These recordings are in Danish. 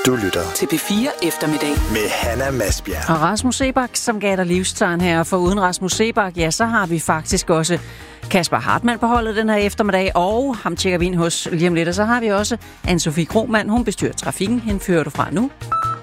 Du lytter til P4 Eftermiddag med Hanna Masbjerg. Og Rasmus Seebach, som gav dig livstegn her. For uden Rasmus Seebach, ja, så har vi faktisk også Kasper Hartmann på holdet den her eftermiddag. Og ham tjekker vi ind hos lige om lidt. Og så har vi også Anne-Sophie Krohmann. Hun bestyrer trafikken. Hende fører du fra nu.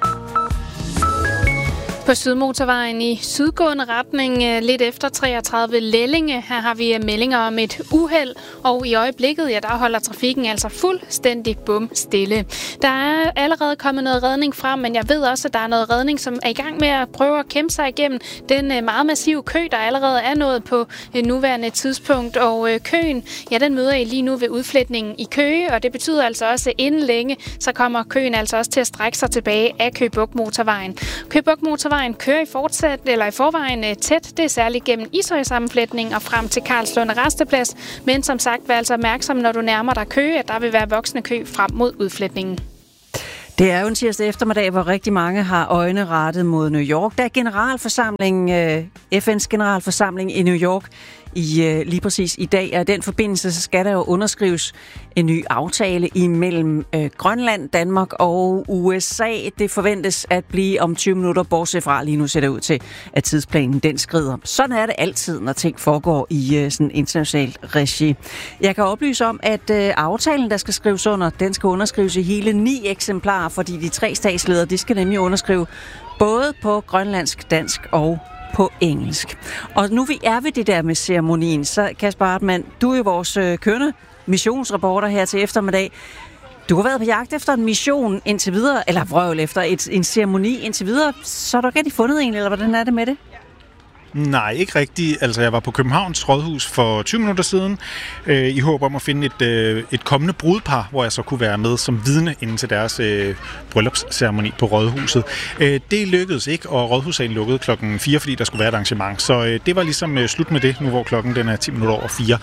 På Sydmotorvejen i sydgående retning, lidt efter 33 Lellinge. Her har vi meldinger om et uheld, og i øjeblikket, ja, der holder trafikken altså fuldstændig bum stille. Der er allerede kommet noget redning frem, men jeg ved også, at der er noget redning, som er i gang med at prøve at kæmpe sig igennem den meget massive kø, der allerede er nået på nuværende tidspunkt. Og køen, ja, den møder I lige nu ved udfletningen i Køge, og det betyder altså også, at inden længe, så kommer køen altså også til at strække sig tilbage af Køge Bugt Motorvejen. Køge Bugt Motorvejen kører i forvejen tæt. Det er særligt gennem Ishøj-sammenfletning og frem til Karlslunde Rasteplads. Men som sagt, vær altså opmærksom, når du nærmer dig Køge, at der vil være voksende kø frem mod udfletningen. Det er jo en tirsdag eftermiddag, hvor rigtig mange har øjne rettet mod New York. Der er generalforsamling, FN's generalforsamling i New York lige præcis i dag. Og i den forbindelse så skal der jo underskrives en ny aftale imellem Grønland, Danmark og USA. Det forventes at blive om 20 minutter, bortset fra lige nu ser det ud til, at tidsplanen den skrider. Sådan er det altid, når ting foregår i sådan internationalt regi. Jeg kan oplyse om, at aftalen, der skal skrives under, den skal underskrives i hele 9 eksemplarer, fordi de 3 statsledere, de skal nemlig underskrive både på grønlandsk, dansk og på engelsk. Og nu vi er ved det der med ceremonien, så Kasper Hartmann, du er jo vores kørende missionsreporter her til eftermiddag. Du har været på jagt efter en mission indtil videre, eller vrøvl efter en ceremoni indtil videre, så har du ikke rigtig fundet en, eller hvordan er det med det? Nej, ikke rigtigt. Altså, jeg var på Københavns Rådhus for 20 minutter siden, i håb om at finde et kommende brudepar, hvor jeg så kunne være med som vidne inden til deres bryllupsceremoni på Rådhuset. Det lykkedes ikke, og Rådhussalen lukkede klokken 4, fordi der skulle være et arrangement. Så det var ligesom slut med det, nu hvor klokken den er 10 minutter over 4.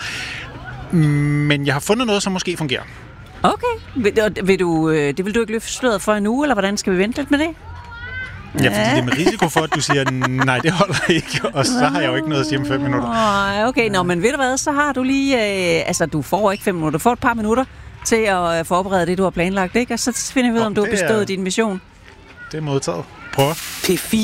Men jeg har fundet noget, som måske fungerer. Okay. Det vil du ikke løfte sløret for en uge, eller hvordan skal vi vente lidt med det? Ja, fordi det er med risiko for, at du siger, nej, det holder ikke, og så har jeg jo ikke noget at sige om 5 minutter. Okay, men ved du hvad, så har du lige, du får ikke 5 minutter, du får et par minutter til at forberede det, du har planlagt, ikke? Og så finder vi ud af, om du har bestået din mission. Det er modtaget. Prøv. P4